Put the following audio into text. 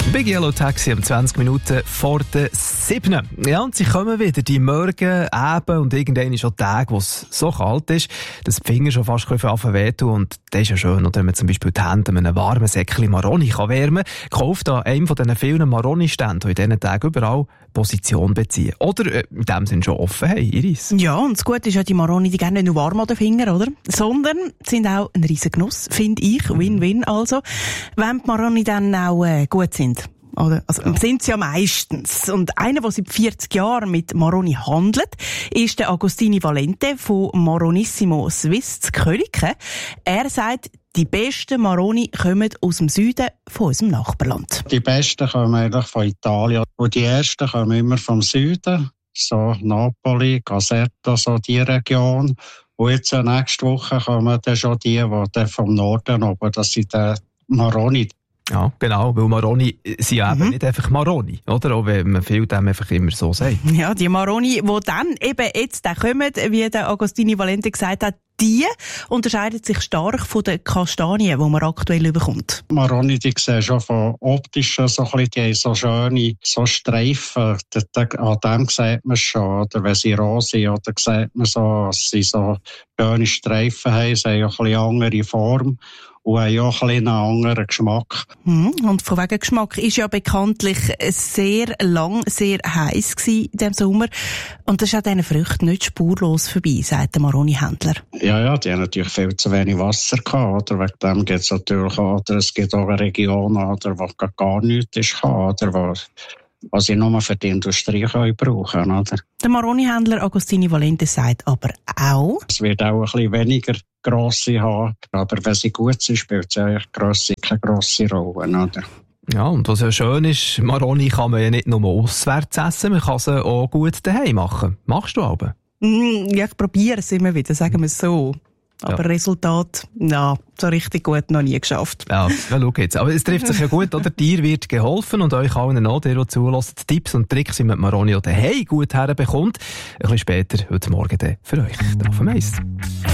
Big Yellow Taxi um 20 Minuten vor der 7. Ja, und sie kommen wieder, die Morgen, Abend und irgendwann ist auch Tag, wo es so kalt ist, dass die Finger schon fast anfangen wehtun. Und das ist ja schön, oder, wenn man zum Beispiel die Hände mit einem warmen Säckchen Maroni wärmen kann. Kauft an einem von diesen vielen Maroni-Ständen, die in diesen Tagen überall Position beziehen. Oder in dem Sinne schon offen haben, Iris. Ja, und das Gute ist ja, die Maroni, die gehen nicht nur warm an den Fingern, oder? Sondern sind auch ein riesen Genuss, finde ich. Win-win also. Wenn die Maroni dann auch gut sind. Oder? Also, sind sie ja meistens. Und einer, der seit 40 Jahren mit Maroni handelt, ist der Agostini Valente von Maronissimo Swiss zu Köliken. Er sagt, die besten Maroni kommen aus dem Süden von unserem Nachbarland. Die besten kommen eigentlich von Italien. Und die ersten kommen immer vom Süden. So Napoli, Caserta, so die Region. Und jetzt nächste Woche kommen dann schon die dann vom Norden oben. Das sind die Maroni. Ja, genau, weil Maroni sind ja eben nicht einfach Maroni, oder? Auch wenn man viel dem einfach immer so sagt. Ja, die Maroni, die dann eben jetzt kommen, wie der Agostini Valente gesagt hat, die unterscheiden sich stark von den Kastanien, die man aktuell bekommt. Maroni, die sehen schon von optischen so ein bisschen, die haben so schöne so Streifen. An dem sieht man schon, oder wenn sie roh sind, oder sieht man so, dass sie so schöne Streifen haben, sie haben auch ein bisschen andere Form. Und haben auch ein bisschen einen anderen Geschmack. Und von wegen Geschmack ist ja bekanntlich sehr lang, sehr heiß gewesen in diesem Sommer. Und das ist an diesen Früchten nicht spurlos vorbei, sagt der Maroni-Händler. Ja, die haben natürlich viel zu wenig Wasser gehabt. Oder wegen dem gibt es natürlich auch, oder es gibt auch Regionen, oder, wo gar nichts ist, oder was sie nur für die Industrie brauchen können, oder? Der Maroni-Händler Agostini Valente sagt aber auch, es wird auch ein bisschen weniger grosse haben, aber wenn sie gut sind, spielt sie eigentlich keine grosse Rolle, oder? Ja, und was ja schön ist, Maroni kann man ja nicht nur auswärts essen, man kann sie auch gut daheim machen. Machst du aber? Ja, ich probiere es immer wieder, sagen wir es so. Aber Resultat, so richtig gut noch nie geschafft. Ja, schau jetzt. Aber es trifft sich ja gut, oder? Dir wird geholfen und euch allen auch, die zuhören, Tipps und Tricks, wie man Maroni oder hey gut herbekommt. Ein bisschen später, heute Morgen für euch. Auf dem Eis.